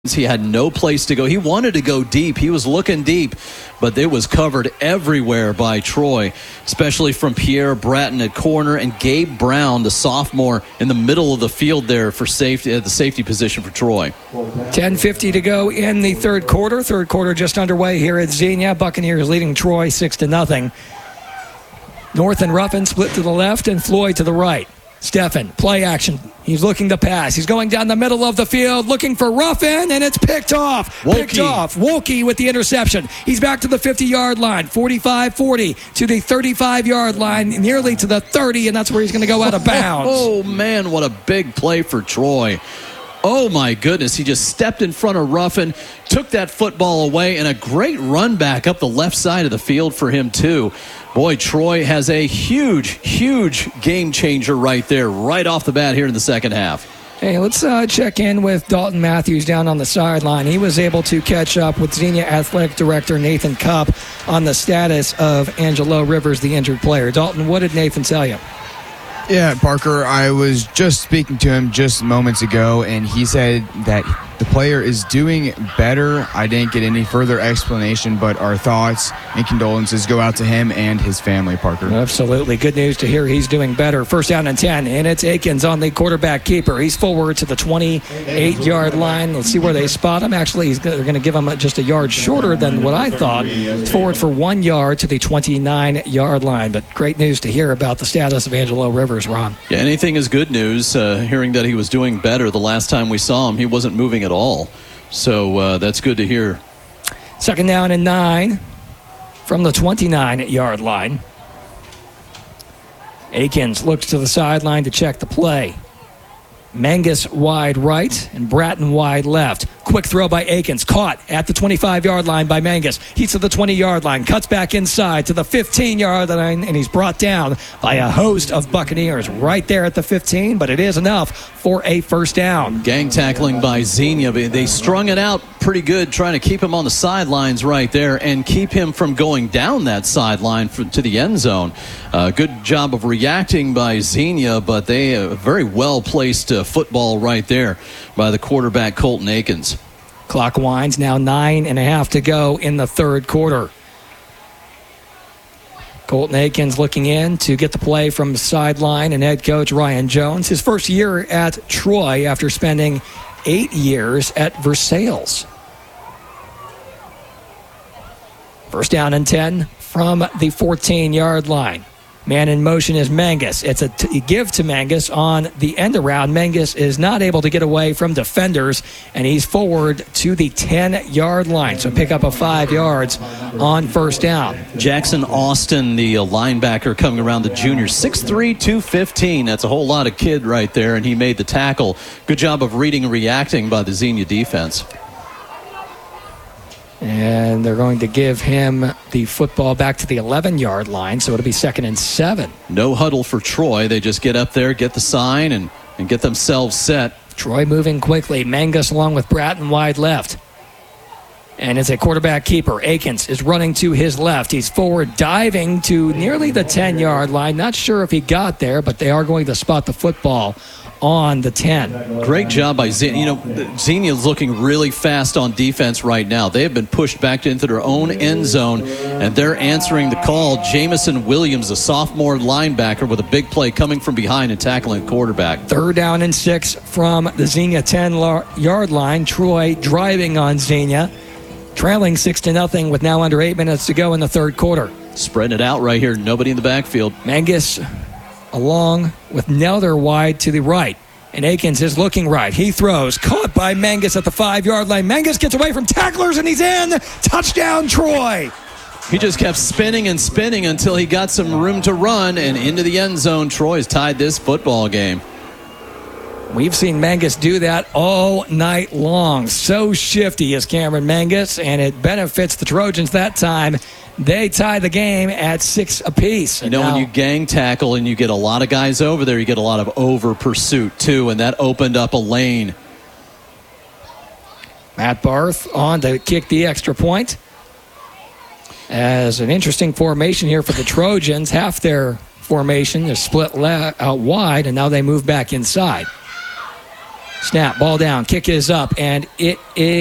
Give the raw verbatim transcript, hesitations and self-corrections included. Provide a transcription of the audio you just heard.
He had no place to go. He wanted to go deep. He was looking deep, but it was covered everywhere by Troy, especially from Pierre Bratton at corner and Gabe Brown, the sophomore, in the middle of the field there for safety, at the safety position for Troy. ten fifty to go in the third quarter. Third quarter just underway here at Xenia. Buccaneers leading Troy six to nothing. North and Ruffin split to the left and Floyd to the right. Steffen, play action. He's looking to pass. He's going down the middle of the field looking for Ruffin, and it's picked off. Wolke. Picked off. Wolke with the interception. He's back to the fifty-yard line, forty-five forty to the thirty-five-yard line, nearly to the thirty, and that's where he's going to go out of bounds. Oh, man, what a big play for Troy. Oh, my goodness. He just stepped in front of Ruffin, took that football away, and a great run back up the left side of the field for him, too. Boy, Troy has a huge, huge game changer right there, right off the bat here in the second half. Hey, let's uh, check in with Dalton Matthews down on the sideline. He was able to catch up with Xenia Athletic Director Nathan Cupp on the status of Angelo Rivers, the injured player. Dalton, what did Nathan tell you? Yeah, Parker, I was just speaking to him just moments ago, and he said that the player is doing better. I didn't get any further explanation, but our thoughts and condolences go out to him and his family, Parker. Absolutely. Good news to hear he's doing better. First down and ten, and it's Akins on the quarterback keeper. He's forward to the twenty-eight-yard line. Let's see where they spot him. Actually, he's, they're going to give him just a yard shorter than what I thought. He's forward for one yard to the twenty-nine-yard line, but great news to hear about the status of Angelo Rivers, Ron. Yeah, anything is good news. Uh, hearing that he was doing better the last time we saw him, he wasn't moving at all. So uh, that's good to hear. Second down and nine from the twenty-nine-yard line. Akins looks to the sideline to check the play. Mangus wide right and Bratton wide left. Quick throw by Akins. Caught at the twenty-five-yard line by Mangus. He's to the twenty-yard line. Cuts back inside to the fifteen-yard line, and he's brought down by a host of Buccaneers right there at the fifteen, but it is enough for a first down. Gang tackling by Xenia. They strung it out pretty good, trying to keep him on the sidelines right there and keep him from going down that sideline for, to the end zone. Uh, good job of reacting by Xenia, but they a very well-placed uh, football right there by the quarterback, Colton Akins. Clock winds, now nine and a half to go in the third quarter. Colton Akins looking in to get the play from sideline and head coach Ryan Jones. His first year at Troy after spending eight years at Versailles. First down and ten from the fourteen-yard line. Man in motion is Mangus. It's a t- give to Mangus on the end around. Mangus is not able to get away from defenders, and he's forward to the ten-yard line. So pick up a five yards on first down. Jackson Austin, the uh, linebacker coming around, the junior, six three, two fifteen. That's a whole lot of kid right there, and he made the tackle. Good job of reading and reacting by the Xenia defense. And they're going to give him the football back to the eleven-yard line, so it'll be second and seven. No huddle for Troy. They just get up there, get the sign, and, and get themselves set. Troy moving quickly. Mangus along with Bratton wide left. And it's a quarterback keeper. Akins is running to his left. He's forward diving to nearly the ten-yard line. Not sure if he got there, but they are going to spot the football on the ten. Great job by Xenia. You know, Xenia's looking really fast on defense right now. They have been pushed back into their own end zone, and they're answering the call. Jamison Williams, a sophomore linebacker, with a big play coming from behind and tackling quarterback. Third down and six from the Xenia ten-yard line. Troy driving on Xenia, trailing six to nothing with now under eight minutes to go in the third quarter. Spreading it out right here. Nobody in the backfield. Mangus along with Nelder wide to the right. And Akins is looking right. He throws. Caught by Mangus at the five-yard line. Mangus gets away from tacklers, and he's in. Touchdown, Troy. He just kept spinning and spinning until he got some room to run, and into the end zone. Troy's tied this football game. We've seen Mangus do that all night long. So shifty is Cameron Mangus, and it benefits the Trojans that time. They tie the game at six apiece. You know, now, when you gang tackle and you get a lot of guys over there, you get a lot of over pursuit, too, and that opened up a lane. Matt Barth on to kick the extra point. As an interesting formation here for the Trojans. Half their formation is split le- out wide, and now they move back inside. Snap, ball down, kick is up, and it is.